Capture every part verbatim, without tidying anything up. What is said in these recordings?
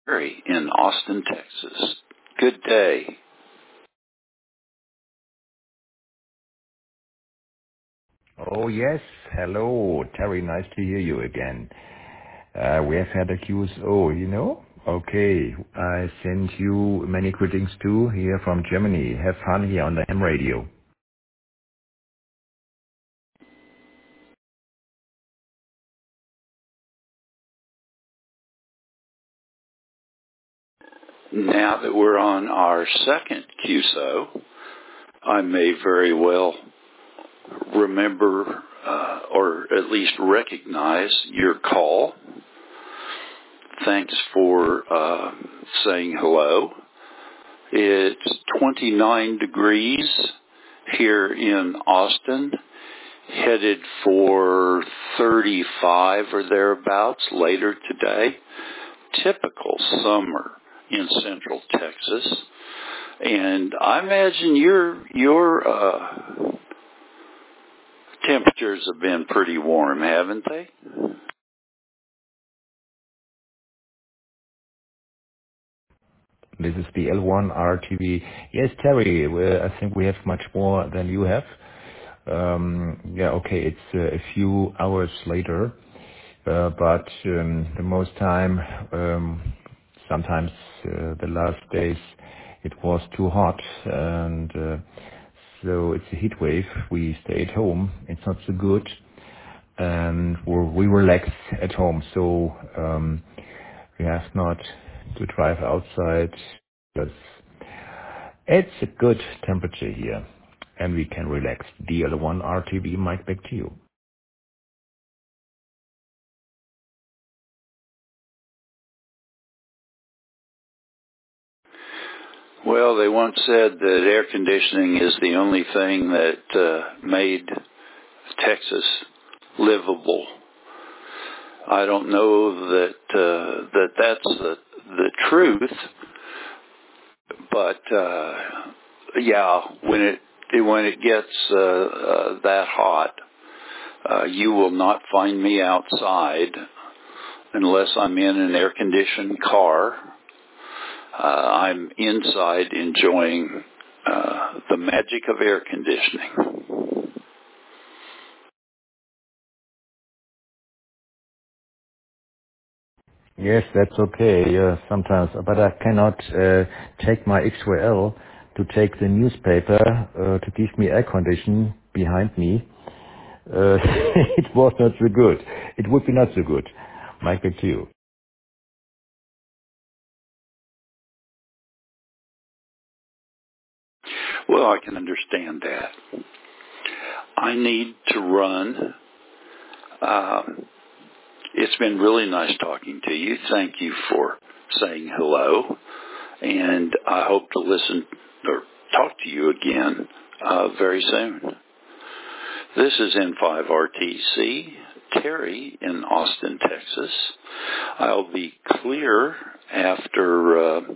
Terry in Austin, Texas. Good day. Oh, yes. Hello, Terry. Nice to hear you again. Uh, we have had a Q S O, you know? Okay. I send you many greetings too here from Germany. Have fun here on the ham radio. Now that we're on our second Q S O, I may very well remember uh, or at least recognize your call. Thanks for uh, saying hello. It's twenty-nine degrees here in Austin, headed for thirty-five or thereabouts later today. Typical summer in Central Texas. And I imagine your your uh, temperatures have been pretty warm, haven't they? This is the L one R T V. Yes, Terry, uh, I think we have much more than you have. Um, yeah, okay, it's uh, a few hours later, uh, but um, the most time, um, sometimes uh, the last days, it was too hot, and uh, so it's a heat wave. We stay at home. It's not so good, and we're, we relax at home. So um, we have not to drive outside. That's it's a good temperature here, and we can relax. D L one R T V, mic back to you. Well, they once said that air conditioning is the only thing that uh, made Texas livable. I don't know that uh, that that's the the truth, but uh, yeah, when it when it gets uh, uh, that hot, uh, you will not find me outside unless I'm in an air-conditioned car. Uh, I'm inside enjoying uh, the magic of air conditioning. Yes, that's okay. Uh, sometimes, but I cannot uh, take my X W L to take the newspaper uh, to give me air condition behind me. Uh, it was not so good. It would be not so good. Michael, to you. Well, I can understand that. I need to run. Um, it's been really nice talking to you. Thank you for saying hello. And I hope to listen or talk to you again uh, very soon. This is N five R T C, Terry in Austin, Texas. I'll be clear after uh,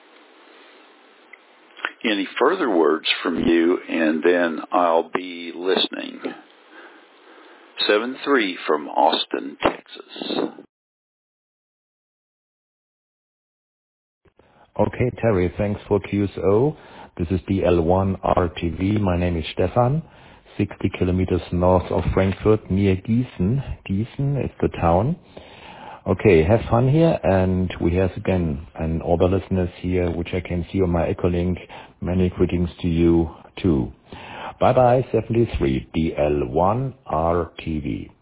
any further words from you, and then I'll be listening. seven three from Austin, Texas. Okay, Terry, thanks for Q S O. This is the L one R T V. My name is Stefan, sixty kilometers north of Frankfurt, near Gießen. Gießen is the town. Okay, have fun here, and we have again, and all the listeners here, which I can see on my Echolink, many greetings to you too. Bye bye, seventy-three, D L one R T V.